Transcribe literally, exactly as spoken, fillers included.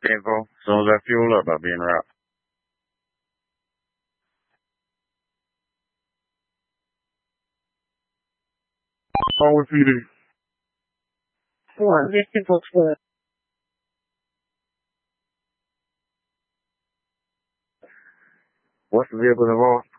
info. As soon as I fuel up, I'll be en route. Home with P D. One, vehicle twelve. What's the vehicle involved?